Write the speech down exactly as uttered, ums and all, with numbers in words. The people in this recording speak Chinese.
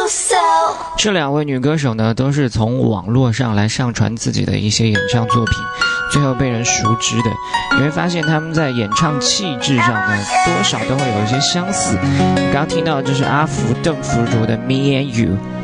这两位女歌手呢，都是从网络上来上传自己的一些演唱作品，最后被人熟知的。你会发现他们在演唱气质上呢，多少都会有一些相似。你刚刚听到的就是阿福邓福如的《Me and You》。